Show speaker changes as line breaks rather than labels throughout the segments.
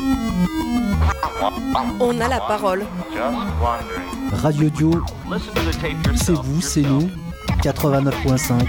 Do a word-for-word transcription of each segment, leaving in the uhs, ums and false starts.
On a la parole.
Radio Dio, c'est vous, c'est nous, quatre-vingt-neuf virgule cinq.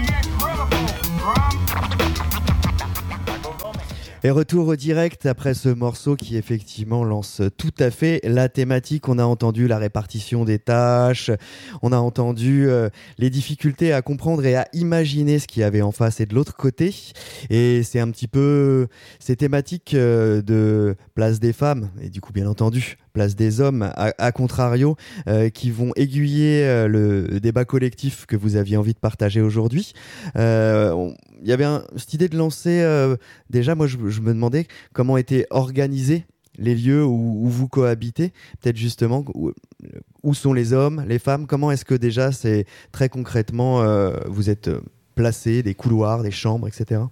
Et retour au direct après ce morceau qui effectivement lance tout à fait la thématique. On a entendu la répartition des tâches, on a entendu euh, les difficultés à comprendre et à imaginer ce qu'il y avait en face et de l'autre côté. Et c'est un petit peu ces thématiques euh, de place des femmes et du coup bien entendu place des hommes à, à contrario euh, qui vont aiguiller euh, le débat collectif que vous aviez envie de partager aujourd'hui. Euh, on, Il y avait un, cette idée de lancer, euh, déjà moi je, je me demandais comment étaient organisés les lieux où, où vous cohabitez, peut-être justement où, où sont les hommes, les femmes, comment est-ce que déjà c'est très concrètement euh, vous êtes placés, des couloirs, des chambres, et cetera.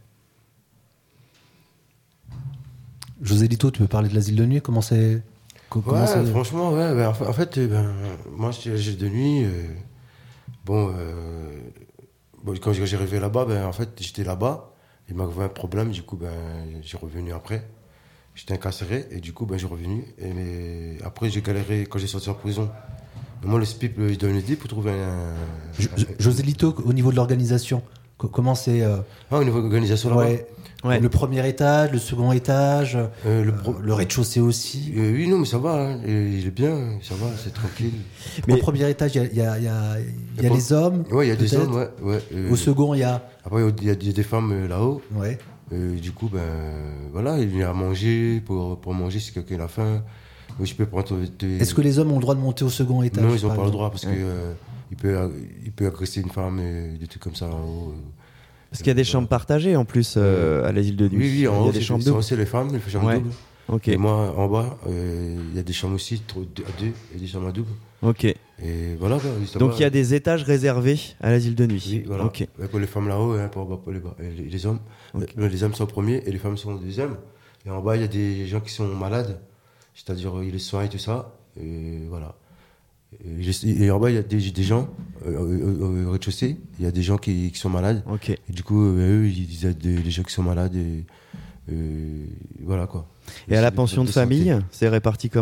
José Lito, tu peux parler de l'asile de nuit, comment c'est comment
ouais,
c'est...
franchement, ouais, ben, en fait, ben, moi j'étais à l'asile de nuit, euh, bon... Euh, Bon, quand j'ai arrivé là-bas, ben, en fait, j'étais là-bas. Il m'avait un problème, du coup, ben, j'ai revenu après. J'étais incarcéré, et du coup, ben, j'ai revenu. Et mais, après, j'ai galéré quand j'ai sorti en prison. Mais moi, le S P I P, il donne une idée pour trouver un...
Jo- José Lito, au niveau de l'organisation, co- comment c'est euh...
Ah, au niveau de l'organisation là-bas
ouais.
Ouais.
Le premier étage, le second étage,
euh, le,
euh,
pro...
le rez-de-chaussée aussi.
Euh, oui, non, mais ça va, hein. Il est bien, ça va, c'est tranquille.
Mais...
Mais-
Au premier étage, il y a, il y a, il y a, il y a
pour...
les hommes.
Ouais, il y a des
peut-être.
hommes, ouais. ouais euh...
Au second, il y a...
Après, il y a, il y a des femmes euh, là-haut.
Ouais.
Euh, du coup, ben, voilà, il vient à manger, pour, pour manger si quelqu'un a faim. Moi, je peux prendre... Tes...
Est-ce que les hommes ont le droit de monter au second étage?
Non, ils n'ont pas
exemple
le droit, parce
Ouais.
qu'il euh, peut, il peut agresser une femme, et des trucs comme ça en haut.
Parce qu'il y a des chambres partagées en plus euh, à l'asile de nuit.
Oui, oui, en
il y
haut,
a des
c'est,
chambres
c'est
doubles.
aussi les femmes, les chambres
Ouais.
doubles.
Ok,
Et moi, en bas, euh, il y a des chambres aussi, trop- à deux, et des chambres à double.
ok.
Et voilà, quoi, ça
Donc
va.
il y a des étages réservés à l'asile de nuit.
Oui, voilà.
Ok.
Ouais, pour les femmes là-haut, et pour, pour les, bas. Et les, les hommes.
Ok.
Euh, les hommes sont au premier et les femmes sont au deuxième. Et en bas, il y a des gens qui sont malades, c'est-à-dire euh, ils les soignent et tout ça. Et voilà. Et, les- et en bas, il y a des, des gens, euh, au, au- au rez-de-chaussée, il y a des gens qui, qui sont malades.
Ok.
Et du coup, euh, eux, ils aident des- les gens qui sont malades. Et, euh, voilà quoi.
Et à la
C'est des
pension de
trucs santé.
famille, c'est réparti comment ?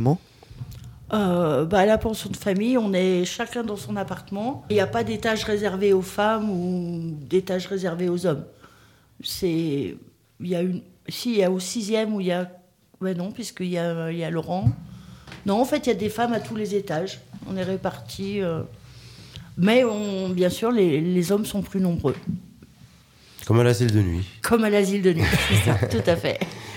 Euh, bah, à la pension de famille, on est chacun dans son appartement. Il n'y a pas d'étage réservé aux femmes ou d'étage réservé aux hommes. C'est, il y a une, si il y a au sixième où il y a, ouais non, puisqu'il y a, il y a Laurent. Non, en fait, il y a des femmes à tous les étages. On est répartis, euh, mais on, bien sûr, les, les hommes sont plus nombreux,
Comme à l'asile de nuit.
comme à l'asile de nuit. C'est ça, tout à fait.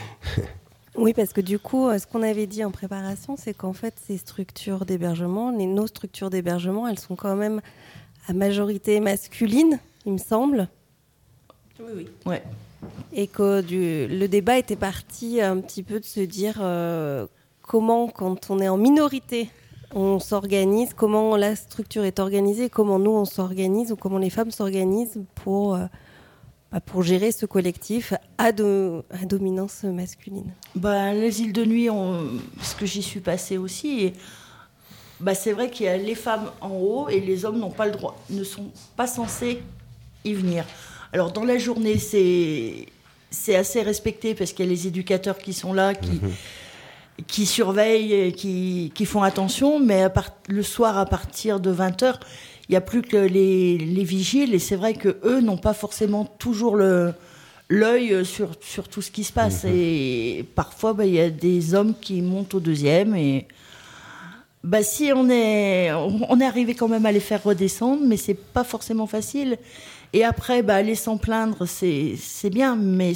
Oui, parce que du coup, euh, ce qu'on avait dit en préparation, c'est qu'en fait, ces structures d'hébergement, les, nos structures d'hébergement, elles sont quand même à majorité masculine, il me semble.
Oui, oui. Ouais.
Et que du, le débat était parti un petit peu de se dire euh, comment, quand on est en minorité, on s'organise, comment la structure est organisée, comment nous on s'organise ou comment les femmes s'organisent pour, euh, bah, pour gérer ce collectif à, do, à dominance masculine.
Bah, l'asile de nuit, on, parce que j'y suis passée aussi, et, bah, c'est vrai qu'il y a les femmes en haut et les hommes n'ont pas le droit, ne sont pas censés y venir. Alors dans la journée, c'est, c'est assez respecté parce qu'il y a les éducateurs qui sont là, qui, mmh. qui surveillent, et qui, qui font attention, mais à part, le soir à partir de vingt heures, il n'y a plus que les, les vigiles, et c'est vrai qu'eux n'ont pas forcément toujours le... l'œil sur, sur tout ce qui se passe. Mmh. Et parfois, bah, y a des hommes qui montent au deuxième. Et bah, si on est, on est arrivé quand même à les faire redescendre, mais c'est pas forcément facile. Et après, bah, aller s'en plaindre, c'est, c'est bien, mais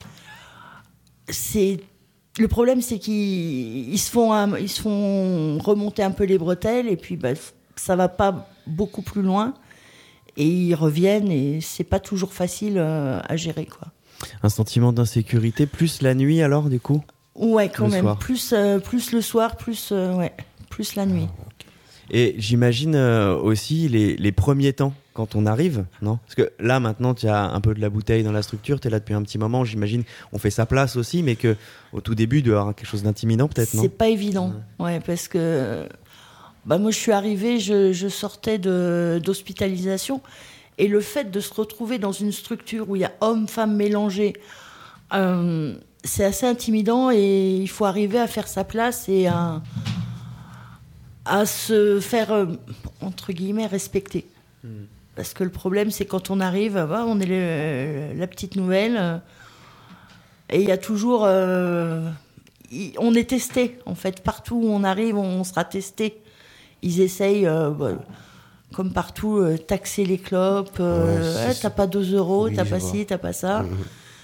c'est, le problème, c'est qu'ils ils se, font un, ils se font remonter un peu les bretelles, et puis bah, ça va pas beaucoup plus loin. Et ils reviennent, et c'est pas toujours facile euh, à gérer, quoi.
Un sentiment d'insécurité, plus la nuit alors, du coup ?
Ouais, quand
le
même.
Soir.
Plus, euh, plus le soir, plus, euh, ouais, plus la nuit.
Et j'imagine euh, aussi les, les premiers temps, quand on arrive, non ? Parce que là, maintenant, tu as un peu de la bouteille dans la structure, tu es là depuis un petit moment, j'imagine, on fait sa place aussi, mais qu'au tout début, il doit y avoir quelque chose d'intimidant, peut-être, non ?
C'est pas évident, ouais, ouais parce que bah, moi, je suis arrivée, je, je sortais de, d'hospitalisation, et le fait de se retrouver dans une structure où il y a hommes, femmes mélangés, euh, c'est assez intimidant et il faut arriver à faire sa place et à, à se faire, euh, entre guillemets, respecter. Mmh. Parce que le problème, c'est quand on arrive, bah, on est le, la petite nouvelle, euh, et il y a toujours... Euh, y, on est testé, en fait. Partout où on arrive, on sera testé. Ils essayent, euh, bah, comme partout, euh, taxer les clopes. Euh, ouais, ouais, t'as pas deux euros, oui, t'as pas ci, t'as pas ça. Mmh.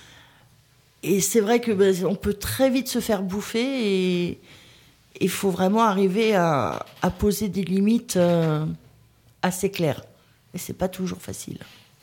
Et c'est vrai que bah, on peut très vite se faire bouffer, et il faut vraiment arriver à, à poser des limites euh, assez claires. Et c'est pas toujours facile.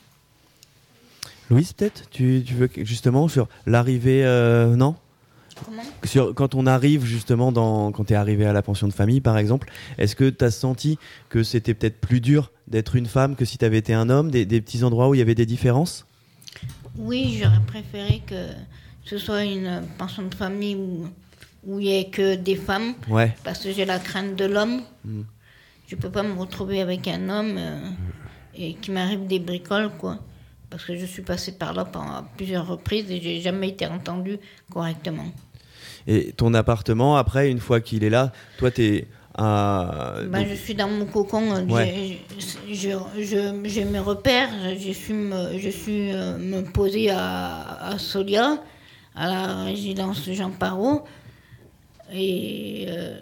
Louise, peut-être tu, tu veux justement sur l'arrivée, euh, non ?
Comment ?
Sur, quand on arrive justement, dans, quand tu es arrivé à la pension de famille par exemple, est-ce que tu as senti que c'était peut-être plus dur d'être une femme que si tu avais été un homme, des, des petits endroits où il y avait des différences ?
Oui, j'aurais préféré que ce soit une pension de famille où, où il n'y ait que des femmes,
ouais.
Parce que j'ai la crainte de l'homme.
Mmh.
Je ne peux pas me retrouver avec un homme euh, et qui m'arrive des bricoles, quoi. Parce que je suis passée par là pendant plusieurs reprises et je n'ai jamais été entendue correctement. Et
ton appartement, après, une fois qu'il est là, toi, tu es... Euh,
ben,
donc...
je suis dans mon cocon, ouais. je, je, je, j'ai mes repères, je suis me, je suis, euh, me poser à, à Solia, à la résidence Jean Parot, et euh,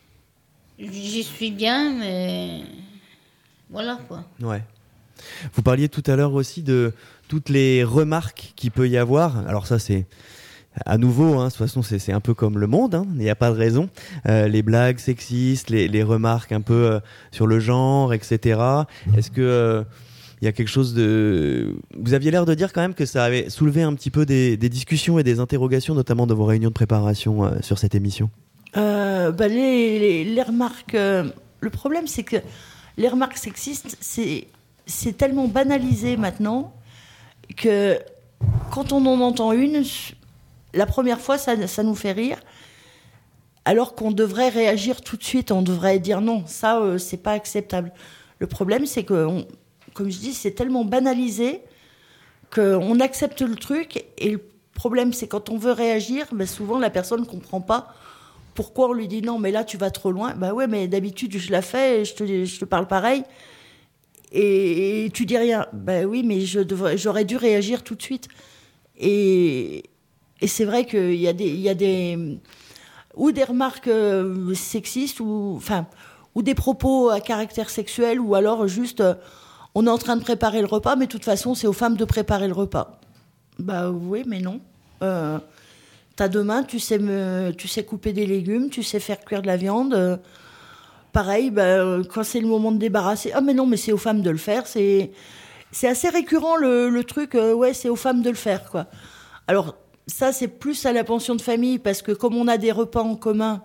j'y suis bien, mais voilà quoi.
Ouais. Vous parliez tout à l'heure aussi de toutes les remarques qu'il peut y avoir, alors ça c'est... À nouveau, hein, de toute façon, c'est, c'est un peu comme le monde, hein, il n'y a pas de raison. Euh, les blagues sexistes, les, les remarques un peu euh, sur le genre, et cetera. Est-ce que euh, il y a quelque chose de... Vous aviez l'air de dire quand même que ça avait soulevé un petit peu des, des discussions et des interrogations, notamment dans vos réunions de préparation euh, sur cette émission.
Euh, bah les, les, les remarques... Euh, le problème, c'est que les remarques sexistes, c'est, c'est tellement banalisé maintenant que quand on en entend une... La première fois, ça, ça nous fait rire, alors qu'on devrait réagir tout de suite. On devrait dire non, ça, euh, c'est pas acceptable. Le problème, c'est que, on, comme je dis, c'est tellement banalisé qu'on accepte le truc. Et le problème, c'est quand on veut réagir, ben souvent la personne ne comprend pas pourquoi on lui dit non, mais là, tu vas trop loin. Ben ouais, mais d'habitude, je la fais et je te, je te parle pareil. Et, et tu dis rien. Ben oui, mais je devrais, j'aurais dû réagir tout de suite. Et... Et c'est vrai qu'il y a des, il y a des ou des remarques euh, sexistes ou, enfin, ou des propos à caractère sexuel, ou alors juste euh, on est en train de préparer le repas, mais de toute façon c'est aux femmes de préparer le repas. Bah oui, mais non. Euh, t'as deux mains, tu sais, me, tu sais couper des légumes, tu sais faire cuire de la viande. Euh, pareil, bah, quand c'est le moment de débarrasser, ah mais non, mais c'est aux femmes de le faire. C'est, c'est assez récurrent le, le truc, euh, ouais, c'est aux femmes de le faire, quoi. Alors, ça, c'est plus à la pension de famille, parce que comme on a des repas en commun,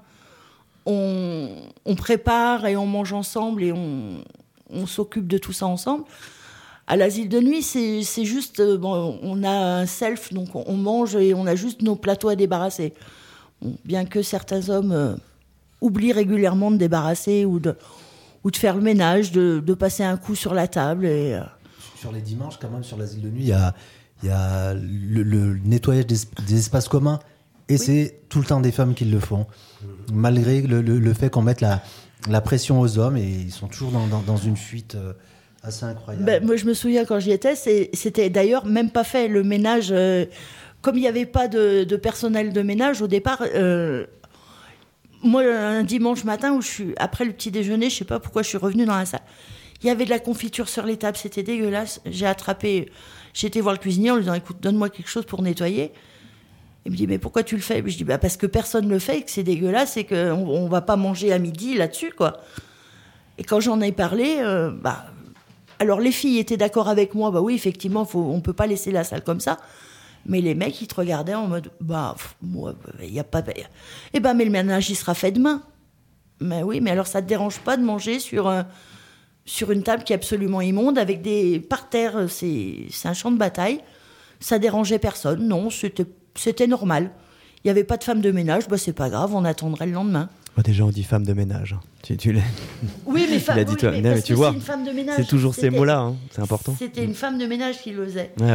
on, on prépare et on mange ensemble et on, on s'occupe de tout ça ensemble. À l'asile de nuit, c'est, c'est juste... Bon, on a un self, donc on mange et on a juste nos plateaux à débarrasser. Bon, bien que certains hommes euh, oublient régulièrement de débarrasser ou de, ou de faire le ménage, de, de passer un coup sur la table. Et, euh...
Sur les dimanches, quand même, sur l'asile de nuit, il y a... Il y a le, le nettoyage des, des espaces communs, et oui. C'est tout le temps des femmes qui le font, malgré le, le, le fait qu'on mette la, la pression aux hommes, et ils sont toujours dans, dans, dans une fuite assez incroyable.
Ben, moi, je me souviens quand j'y étais, c'est, c'était d'ailleurs même pas fait le ménage. Euh, comme il n'y avait pas de, de personnel de ménage au départ, euh, moi, un dimanche matin, où je suis, après le petit déjeuner, je ne sais pas pourquoi je suis revenue dans la salle, il y avait de la confiture sur les tables, c'était dégueulasse. J'ai attrapé... J'ai été voir le cuisinier en lui disant « Écoute, donne-moi quelque chose pour nettoyer. » Il me dit « Mais pourquoi tu le fais ?» Je dis bah, « Parce que personne ne le fait et que c'est dégueulasse et qu'on ne va pas manger à midi là-dessus, quoi. » Et quand j'en ai parlé, euh, bah, alors les filles étaient d'accord avec moi. Bah oui, effectivement, faut, on ne peut pas laisser la salle comme ça. Mais les mecs, ils te regardaient en mode « Bah, pff, moi, il n'y a pas... » Eh ben, mais le ménage, il sera fait demain. Mais oui, mais alors ça ne te dérange pas de manger sur... Euh, sur une table qui est absolument immonde, avec des parterres, c'est, c'est un champ de bataille. Ça dérangeait personne, non, c'était, c'était normal. Il n'y avait pas de femme de ménage, bah c'est pas grave, on attendrait le lendemain.
Oh, déjà, on dit femme de ménage. Tu, tu l'as...
Oui, mais, fa- oui,
toi.
mais,
non, mais
parce
tu
que
vois,
c'est une femme de ménage.
c'est toujours
c'était,
ces mots-là, hein. C'est important.
C'était une femme de ménage qui le faisait.
Ouais, ouais.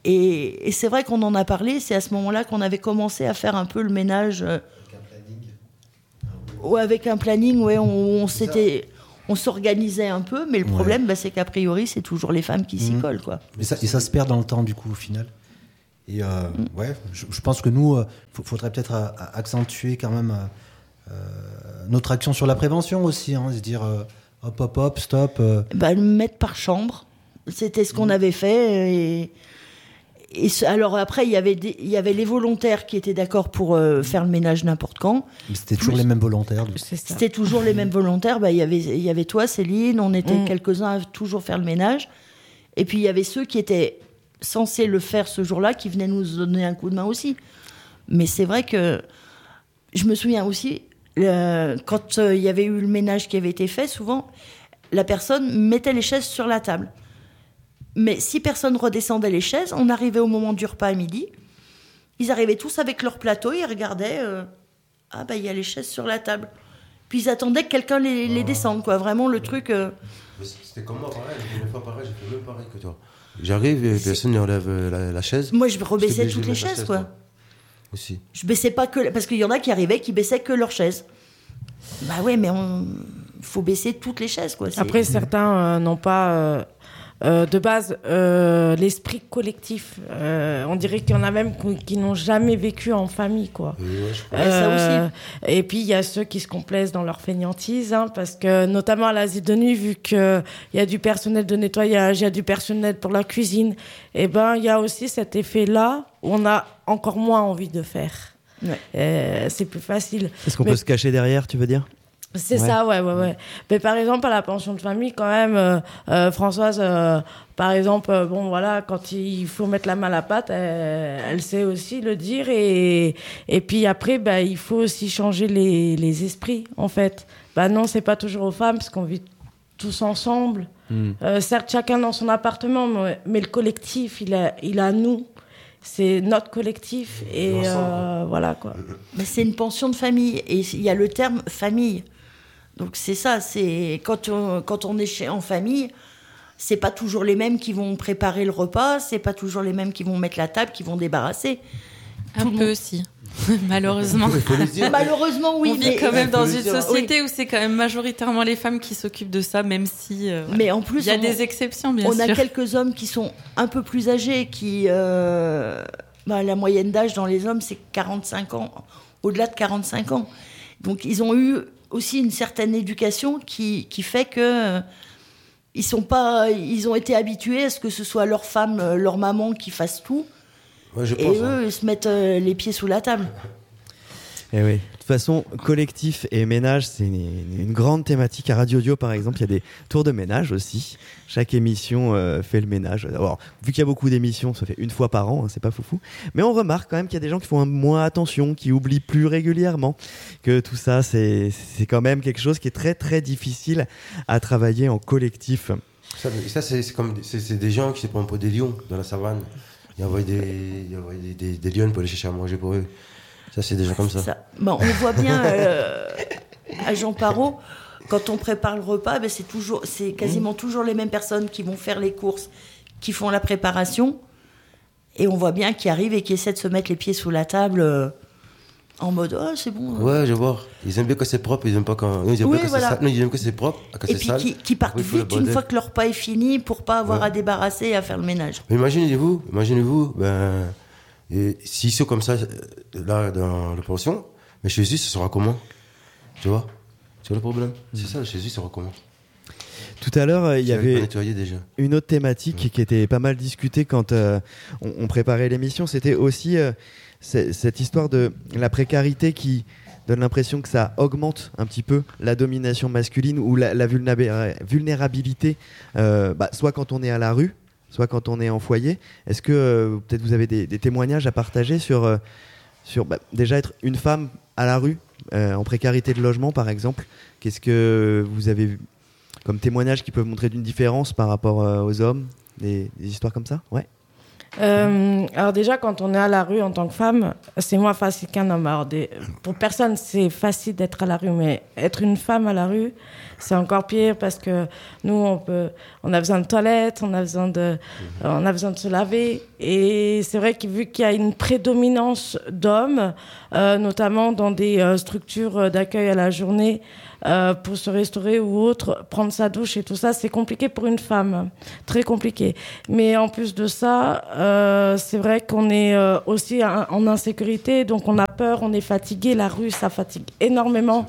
Et, et c'est vrai qu'on en a parlé, c'est à ce moment-là qu'on avait commencé à faire un peu le ménage. Euh, avec un planning Ouais, avec un planning, ouais, on, on s'était... On s'organisait un peu, mais le problème, ouais. bah, c'est qu'a priori, c'est toujours les femmes qui mmh. s'y collent, quoi.
Et ça, et ça se perd dans le temps, du coup, au final. Et euh, mmh. ouais, je, je pense que nous, il euh, faudrait peut-être euh, accentuer quand même euh, notre action sur la prévention aussi, hein, se dire euh, hop, hop, hop, stop. Euh.
Bah, le mettre par chambre, c'était ce qu'on mmh. avait fait. Et, et ce, alors après, il y avait des, il y avait les volontaires qui étaient d'accord pour euh, faire le ménage n'importe quand.
Mais c'était toujours Plus, les mêmes volontaires.
C'était toujours les mêmes volontaires. Bah, il y avait, il y avait toi, Céline, on était mmh. quelques-uns à toujours faire le ménage. Et puis il y avait ceux qui étaient censés le faire ce jour-là, qui venaient nous donner un coup de main aussi. Mais c'est vrai que je me souviens aussi, le, quand euh, il y avait eu le ménage qui avait été fait, souvent, la personne mettait les chaises sur la table. Mais si personne redescendait les chaises, on arrivait au moment du repas à midi, ils arrivaient tous avec leur plateau, ils regardaient, euh, ah bah il y a les chaises sur la table. Puis ils attendaient que quelqu'un les, les descende, quoi. Vraiment le truc... Euh...
C'était comme moi, pareil, une fois pareil, j'ai fait même pareil que toi. J'arrive et personne ne relève la, la chaise.
Moi, je rebaissais toutes les chaises, chaise, quoi. quoi.
Aussi.
Je baissais pas que... Parce qu'il y en a qui arrivaient, qui baissaient que leurs chaises. Bah ouais, mais on... faut baisser toutes les chaises, quoi. C'est...
Après, certains euh, n'ont pas... Euh... Euh, de base, euh, l'esprit collectif. Euh, on dirait qu'il y en a même qui n'ont jamais vécu en famille, quoi.
Oui, ouais, je crois.
Euh,
ça aussi.
Et puis il y a ceux qui se complaisent dans leur fainéantise, hein, parce que notamment à l'asile de nuit, vu que il y a du personnel de nettoyage, il y a du personnel pour la cuisine, et ben il y a aussi cet effet-là où on a encore moins envie de faire.
Ouais.
Euh, c'est plus facile.
Est-ce qu'on
Mais...
peut se cacher derrière, tu veux dire ?
C'est
ouais.
ça, ouais, ouais, ouais. Mais par exemple, à la pension de famille, quand même, euh, euh, Françoise, euh, par exemple, euh, bon, voilà, quand il faut mettre la main à la pâte, elle, elle sait aussi le dire. Et, et puis après, bah, il faut aussi changer les, les esprits, en fait. Bah non, c'est pas toujours aux femmes, parce qu'on vit tous ensemble. Mm. Euh, certes, chacun dans son appartement, mais, mais le collectif, il a, il a nous. C'est notre collectif. Et euh, voilà, quoi.
Mais c'est une pension de famille. Et il y a le terme famille. Donc c'est ça, c'est quand on, quand on est chez, en famille, c'est pas toujours les mêmes qui vont préparer le repas, c'est pas toujours les mêmes qui vont mettre la table, qui vont débarrasser.
Un Tout peu monde... aussi, malheureusement.
Malheureusement, oui.
On vit quand même dans une société oui. où c'est quand même majoritairement les femmes qui s'occupent de ça, même si euh,
mais en plus,
il y a
on,
des exceptions, bien
on
sûr.
On a quelques hommes qui sont un peu plus âgés, qui euh, bah, la moyenne d'âge dans les hommes, c'est quarante-cinq ans, au-delà de quarante-cinq ans. Donc ils ont eu aussi une certaine éducation qui, qui fait que euh, ils sont pas, ils ont été habitués à ce que ce soit leur femme, euh, leur maman qui fasse tout.
Ouais, je
et
pense,
eux,
hein.
ils se mettent euh, les pieds sous la table.
Et oui. De toute façon, collectif et ménage, c'est une, une grande thématique. À Radio Dio, par exemple, il y a des tours de ménage aussi. Chaque émission euh, fait le ménage. Alors, vu qu'il y a beaucoup d'émissions, ça fait une fois par an, hein, c'est pas foufou. Mais on remarque quand même qu'il y a des gens qui font moins attention, qui oublient plus régulièrement. Que tout ça, c'est, c'est quand même quelque chose qui est très très difficile à travailler en collectif.
Ça, ça c'est, c'est comme c'est, c'est des gens qui se prennent pour des lions dans la savane. Ils envoient des, ils envoient des, des, des lions pour aller chercher à manger pour eux. Ça, c'est déjà comme ça. ça.
Bon, on voit bien euh, à Jean Parot, quand on prépare le repas, ben c'est, toujours, c'est quasiment mmh. toujours les mêmes personnes qui vont faire les courses, qui font la préparation. Et on voit bien qu'ils arrivent et qu'ils essaient de se mettre les pieds sous la table euh, en mode « Oh, c'est bon. »
Ouais, je vois. Ils aiment bien quand c'est propre, ils aiment pas quand, non, ils aiment
oui,
pas quand
voilà.
c'est sale. Non, ils aiment que c'est propre, quand
et
c'est
puis
sale.
qui, qui partent vite une fois que leur repas est fini pour pas avoir ouais. à débarrasser et à faire le ménage.
Mais imaginez-vous, imaginez-vous, ben... Et s'ils sont comme ça, là, dans la pension, mais chez eux, ce sera comment ? Tu vois ? C'est le problème. C'est ça, chez eux, ce sera comment ?
Tout à l'heure, il y avait
déjà.
une autre thématique ouais. qui était pas mal discutée quand euh, on, on préparait l'émission. C'était aussi euh, cette histoire de la précarité qui donne l'impression que ça augmente un petit peu la domination masculine ou la, la vulnérabilité, euh, bah, soit quand on est à la rue, soit quand on est en foyer. Est-ce que euh, peut-être vous avez des, des témoignages à partager sur, euh, sur bah, déjà être une femme à la rue, euh, en précarité de logement par exemple ? Qu'est-ce que vous avez vu comme témoignages qui peuvent montrer d'une différence par rapport euh, aux hommes, des, des histoires comme ça ? Ouais.
Euh, alors déjà, quand on est à la rue en tant que femme, c'est moins facile qu'un homme. Alors des, pour personne, c'est facile d'être à la rue, mais être une femme à la rue, c'est encore pire parce que nous, on peut, on a besoin de toilettes, on a besoin de, on a besoin de se laver. Et c'est vrai que vu qu'il y a une prédominance d'hommes, euh, notamment dans des euh, structures d'accueil à la journée, Euh, pour se restaurer ou autre, prendre sa douche et tout ça, c'est compliqué pour une femme, très compliqué. Mais en plus de ça, euh, c'est vrai qu'on est euh, aussi en insécurité, donc on a peur, on est fatigué, la rue, ça fatigue énormément.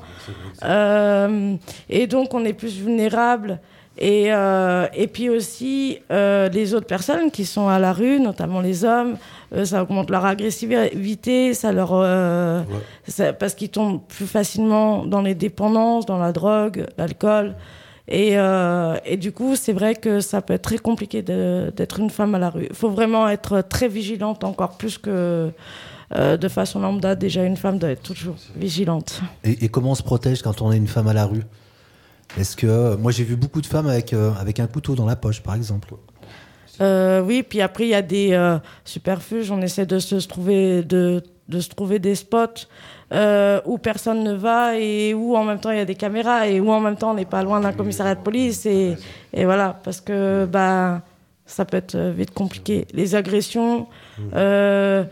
Euh, et donc on est plus vulnérable. Et, euh, et puis aussi, euh, les autres personnes qui sont à la rue, notamment les hommes, euh, ça augmente leur agressivité, ça leur, euh, ouais. ça, parce qu'ils tombent plus facilement dans les dépendances, dans la drogue, l'alcool. Et, euh, et du coup, c'est vrai que ça peut être très compliqué de, d'être une femme à la rue. Il faut vraiment être très vigilante, encore plus que euh, de façon lambda. Déjà, une femme doit être toujours vigilante.
Et, et comment on se protège quand on est une femme à la rue ? Est-ce que euh, moi j'ai vu beaucoup de femmes avec euh, avec un couteau dans la poche, par exemple.
Euh, oui, puis après il y a des euh, superfuges. On essaie de se trouver de de se trouver des spots euh, où personne ne va et où en même temps il y a des caméras et où en même temps on n'est pas loin d'un commissariat de police et et voilà parce que bah ça peut être vite compliqué. Les agressions. Euh,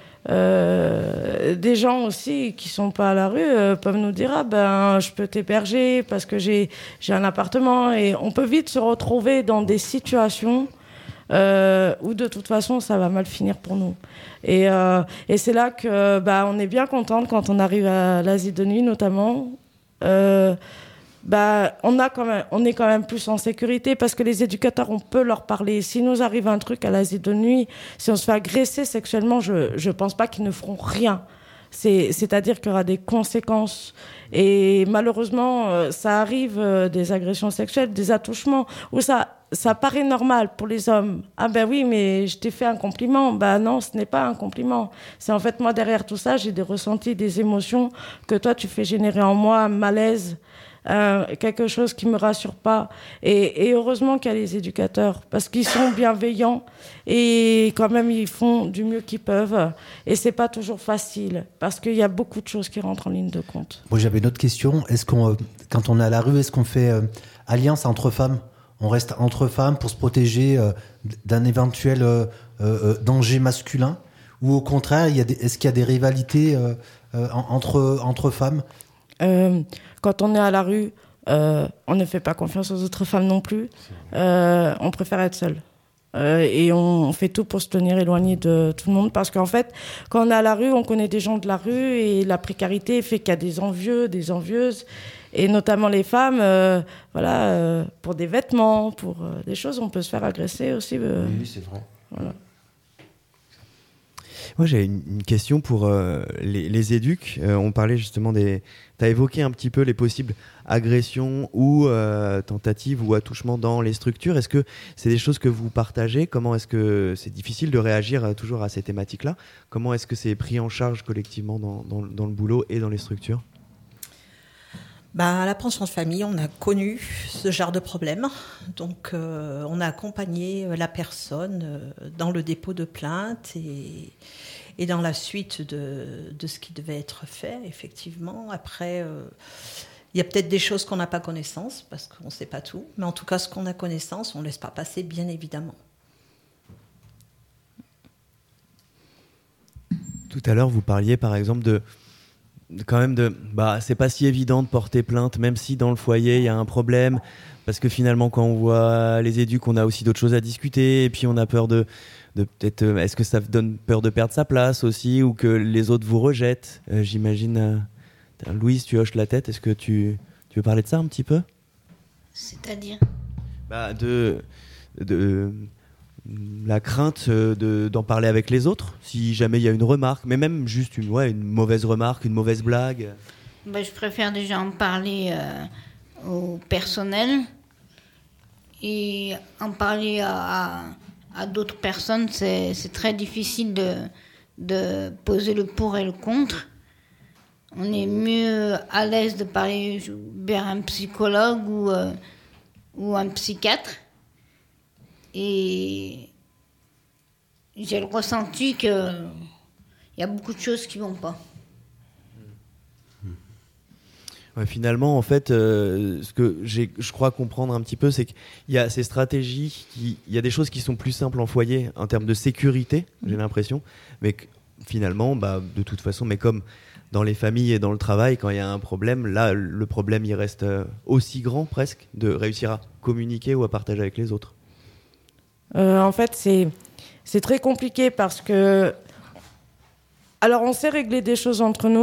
Euh, des gens aussi qui sont pas à la rue euh, peuvent nous dire ah ben je peux t'héberger parce que j'ai j'ai un appartement et on peut vite se retrouver dans des situations euh, où de toute façon ça va mal finir pour nous et euh, et c'est là que bah on est bien contente quand on arrive à l'asile de nuit notamment euh, bah, on, a quand même, on est quand même plus en sécurité parce que les éducateurs, on peut leur parler. S'il nous arrive un truc à l'asile de nuit, si on se fait agresser sexuellement, je ne pense pas qu'ils ne feront rien. C'est, c'est-à-dire qu'il y aura des conséquences. Et malheureusement, euh, ça arrive, euh, des agressions sexuelles, des attouchements, où ça, ça paraît normal pour les hommes. Ah ben oui, mais je t'ai fait un compliment. Ben non, ce n'est pas un compliment. C'est en fait, moi, derrière tout ça, j'ai des ressentis, des émotions que toi, tu fais générer en moi un malaise. Euh, quelque chose qui me rassure pas et, et heureusement qu'il y a les éducateurs parce qu'ils sont bienveillants et quand même ils font du mieux qu'ils peuvent et c'est pas toujours facile parce qu'il y a beaucoup de choses qui rentrent en ligne de compte.
Moi j'avais une autre question, est-ce qu'on, quand on est à la rue, est-ce qu'on fait euh, alliance entre femmes ? On reste entre femmes pour se protéger euh, d'un éventuel euh, euh, danger masculin ou au contraire il y a des, est-ce qu'il y a des rivalités euh, euh, entre, entre femmes ?
Euh, quand on est à la rue, euh, on ne fait pas confiance aux autres femmes non plus. Euh, on préfère être seul. Euh, et on, on fait tout pour se tenir éloigné de tout le monde. Parce qu'en fait, quand on est à la rue, on connaît des gens de la rue et la précarité fait qu'il y a des envieux, des envieuses. Et notamment les femmes, euh, voilà, euh, pour des vêtements, pour euh, des choses, on peut se faire agresser aussi. Euh,
oui, c'est vrai.
Voilà.
Moi, j'ai une, une question pour euh, les, les éducs. Euh, on parlait justement des... Tu as évoqué un petit peu les possibles agressions ou euh, tentatives ou attouchements dans les structures. Est-ce que c'est des choses que vous partagez ? Comment est-ce que c'est difficile de réagir euh, toujours à ces thématiques-là ? Comment est-ce que c'est pris en charge collectivement dans, dans, dans le boulot et dans les structures ?
Ben, à la pension de famille, on a connu ce genre de problème. Donc, euh, on a accompagné la personne euh, dans le dépôt de plainte et, et dans la suite de, de ce qui devait être fait, effectivement. Après, euh, il y a peut-être des choses qu'on n'a pas connaissance, parce qu'on ne sait pas tout. Mais en tout cas, ce qu'on a connaissance, on ne laisse pas passer, bien évidemment.
Tout à l'heure, vous parliez, par exemple, de... quand même de bah c'est pas si évident de porter plainte même si dans le foyer il y a un problème parce que finalement quand on voit les éducs on a aussi d'autres choses à discuter et puis on a peur de de peut-être euh, est-ce que ça donne peur de perdre sa place aussi ou que les autres vous rejettent euh, j'imagine euh, Louise tu hoches la tête est-ce que tu tu veux parler de ça un petit peu
c'est-à-dire
bah de de la crainte de, d'en parler avec les autres, si jamais il y a une remarque, mais même juste une, ouais, une mauvaise remarque, une mauvaise blague.
Ben, je préfère déjà en parler euh, au personnel et en parler à, à, à d'autres personnes, c'est, c'est très difficile de, de poser le pour et le contre. On est mieux à l'aise de parler vers un psychologue ou, euh, ou un psychiatre. Et, j'ai le ressenti que il y a beaucoup de choses qui vont pas.
Ouais, finalement, en fait, euh, ce que j'ai, je crois comprendre un petit peu, c'est qu'il y a ces stratégies, qui, il y a des choses qui sont plus simples en foyer en termes de sécurité, j'ai l'impression, mais que, finalement, bah, de toute façon, mais comme dans les familles et dans le travail, quand il y a un problème, là, le problème, il reste aussi grand presque, de réussir à communiquer ou à partager avec les autres.
Euh, en fait, c'est, c'est très compliqué parce que... Alors, on sait régler des choses entre nous.